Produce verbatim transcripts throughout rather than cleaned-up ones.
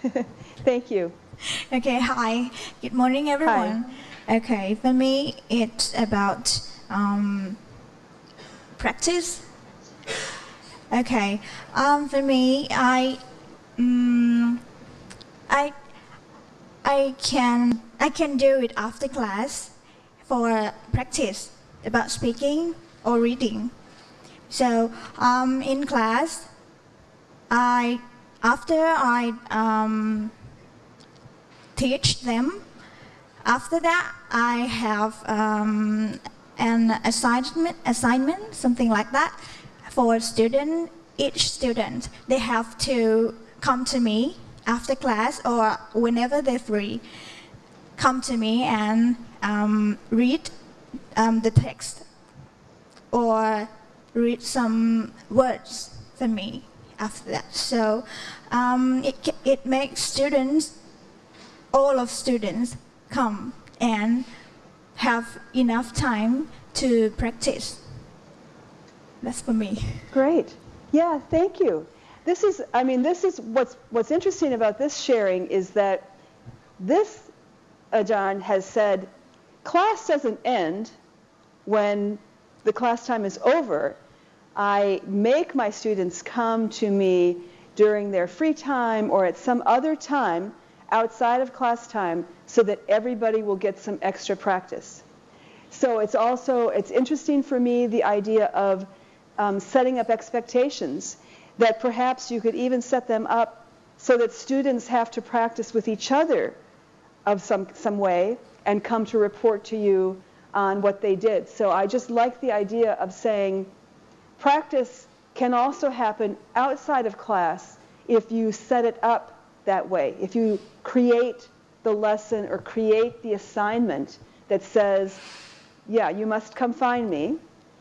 Thank you. Okay, hi. Good morning, everyone. Hi. Okay, for me, it's about um, practice. Okay, um, for me, I, um, I, I can, I can do it after class for practice about speaking or reading. So um, in class, I, after I um, teach them, after that, I have um, an assignment, assignment, something like that, for student. Each student, they have to come to me after class or whenever they're free. Come to me and um, read um, the text or read some words for me after that. So um, it it makes students, all of students, come and have enough time to practice. That's for me. Great. Yeah, thank you. This is, I mean, this is what's what's interesting about this sharing is that this Ajahn has said, class doesn't end when the class time is over. I make my students come to me during their free time or at some other time outside of class time so that everybody will get some extra practice. So it's also, it's interesting for me, the idea of um, setting up expectations, that perhaps you could even set them up so that students have to practice with each other of some, some way and come to report to you on what they did. So I just like the idea of saying practice can also happen outside of class if you set it up that way. If you create the lesson or create the assignment that says, yeah, you must come find me,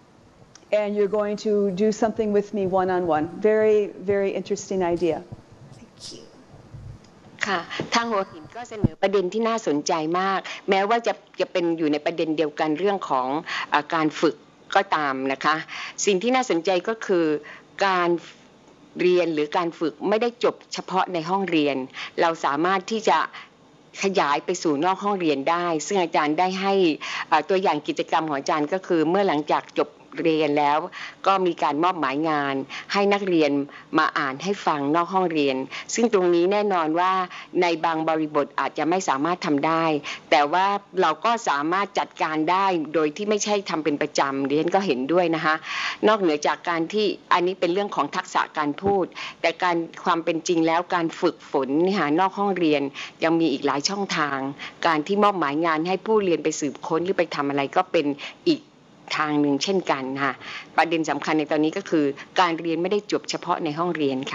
and you're going to do something with me one-on-one. Very, very interesting idea. Thank you. ค่ะทางหัวหินก็เสนอประเด็นที่น่าสนใจมากแม้ว่าจะจะเป็นอยู่ในประเด็นเดียวกันเรื่องของอ่าการฝึกก็ตามนะคะสิ่งที่น่าสนใจก็คือการเรียนหรือการฝึกไม่ได้จบเฉพาะในห้องเรียนเราสามารถที่จะขยายไปสู่นอกห้องเรียนได้ซึ่งอาจารย์ได้ให้ตัวอย่างกิจกรรมของอาจารย์ก็คือเมื่อหลังจากจบเรียนแล้วก็มีการมอบหมายงานให้นักเรียนมาอ่านให้ฟังนอกห้องเรียนซึ่งตรงนี้แน่นอนว่าในบางบริบทอาจจะไม่สามารถทำได้แต่ว่าเราก็สามารถจัดการได้โดยที่ไม่ใช่ทำเป็นประจำดิฉันก็เห็นด้วยนะคะนอกเหนือจากการที่อันนี้เป็นเรื่องของทักษะการพูดแต่การความเป็นจริงแล้วการฝึกฝนนี่ค่ะนอกห้องเรียนยังมีอีกหลายช่องทางการที่มอบหมายงานให้ผู้เรียนไปสืบค้นหรือไปทำอะไรก็เป็นอีกทางหนึ่งเช่นกันค่ะประเด็นสำคัญในตอนนี้ก็คือการเรียนไม่ได้จบเฉพาะในห้องเรียนค่ะ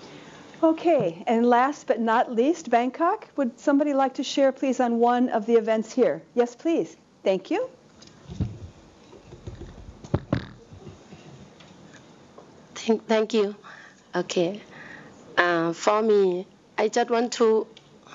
Okay, and last but not least, Bangkok. Would somebody like to share, please, on one of the events here? Yes, please. Thank you. Thank, thank you. Okay. Uh, for me, I just want to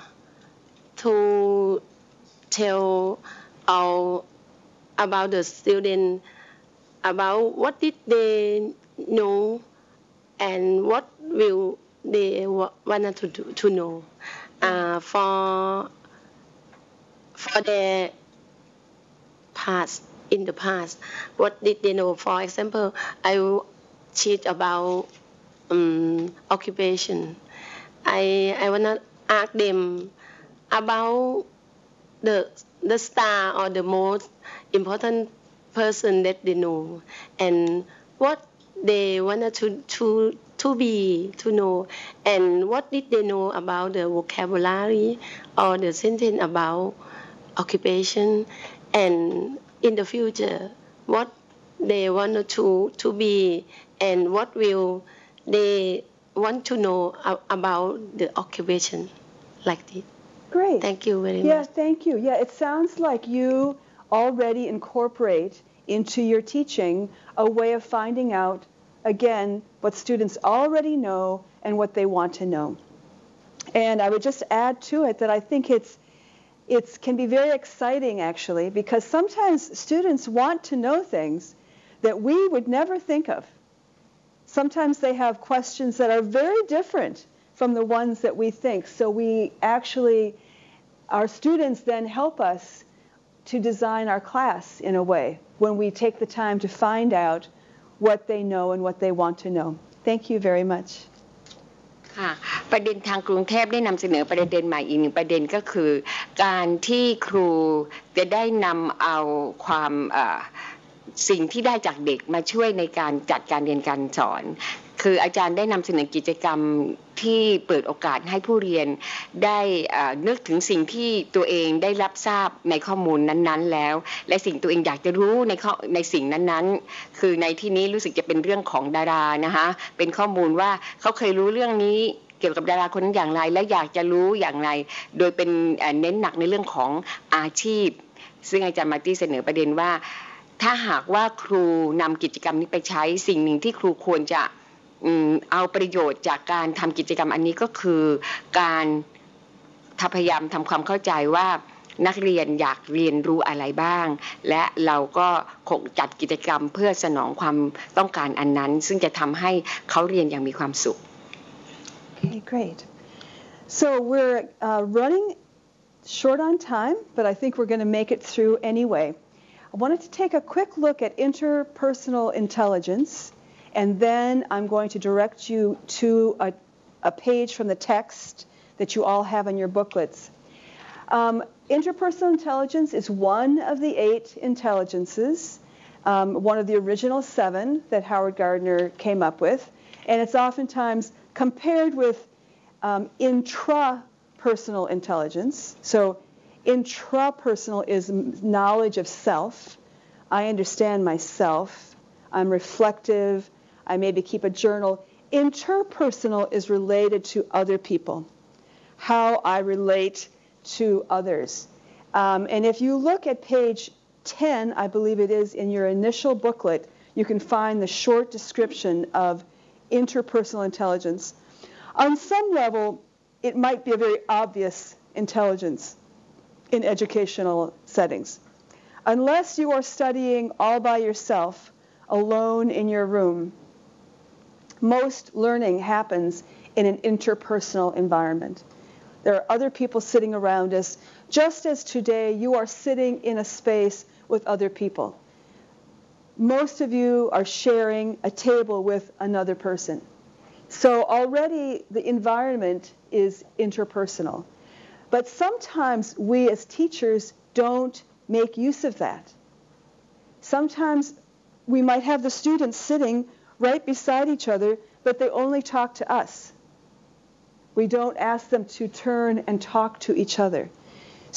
to tell our about the student, about what did they know and what will they want to do, to know. Uh, for for their past, in the past, what did they know? For example, I will teach about um, occupation. I I wanna ask them about the the star or the most important person that they know and what they wanted to to to be to know and what did they know about the vocabulary or the sentence about occupation and in the future what they wanted to to be and what will they want to know about the occupation like this. Great. Thank you very yeah, much. Yeah, thank you. Yeah, it sounds like you already incorporate into your teaching a way of finding out, again, what students already know and what they want to know. And I would just add to it that I think it's it can be very exciting, actually, because sometimes students want to know things that we would never think of. Sometimes they have questions that are very different from the ones that we think. So we actually, our students then help us to design our class in a way when we take the time to find out what they know and what they want to know. Thank you very much. ค่ะประเด็นทางกรุงเทพได้นำเสนอประเด็นใหม่อีกหนึ่งประเด็นก็คือการที่ครูจะได้นำเอาความสิ่งที่ได้จากเด็กมาช่วยในการจัดการเรียนการสอนคืออาจารย์ได้นำเสนอกิจกรรมที่เปิดโอกาสให้ผู้เรียนได้นึกถึงสิ่งที่ตัวเองได้รับทราบในข้อมูลนั้นๆแล้วและสิ่งตัวเองอยากจะรู้ในในสิ่งนั้นๆคือในที่นี้รู้สึกจะเป็นเรื่องของดารานะคะเป็นข้อมูลว่าเขาเคยรู้เรื่องนี้เกี่ยวกับดาราคนนั้นอย่างไรและอยากจะรู้อย่างไรโดยเป็นเน้นหนักในเรื่องของอาชีพซึ่งอาจารย์มาร์ตี้เสนอประเด็นว่าถ้าหากว่าครูนำกิจกรรมนี้ไปใช้สิ่งหนึ่งที่ครูควรจะเอาประโยชน์จากการทำกิจกรรมอันนี้ก็คือการพยายามทำความเข้าใจว่านักเรียนอยากเรียนรู้อะไรบ้างและเราก็คงจัดกิจกรรมเพื่อสนองความต้องการอันนั้นซึ่งจะทำให้เขาเรียนอย่างมีความสุข Okay, great. So we're uh, running short on time, but I think we're going to make it through anyway. I wanted to take a quick look at interpersonal intelligence, and then I'm going to direct you to a, a page from the text that you all have in your booklets. Um, interpersonal intelligence is one of the eight intelligences, um, one of the original seven that Howard Gardner came up with, and it's oftentimes compared with um, intrapersonal intelligence. So intrapersonal is knowledge of self. I understand myself. I'm reflective. I maybe keep a journal. Interpersonal is related to other people, how I relate to others. Um, and if you look at page ten, I believe it is, in your initial booklet, you can find the short description of interpersonal intelligence. On some level, it might be a very obvious intelligence in educational settings. Unless you are studying all by yourself, alone in your room, most learning happens in an interpersonal environment. There are other people sitting around us, just as today you are sitting in a space with other people. Most of you are sharing a table with another person. So already the environment is interpersonal. But sometimes we as teachers don't make use of that. Sometimes we might have the students sitting right beside each other, but they only talk to us. We don't ask them to turn and talk to each other.